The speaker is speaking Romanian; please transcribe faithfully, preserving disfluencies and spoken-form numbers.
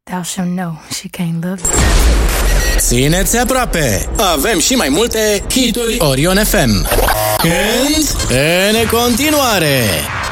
thou shalt know she can't love you. Țineți aproape! Avem și mai multe hituri Orion F M. Când? În continuare!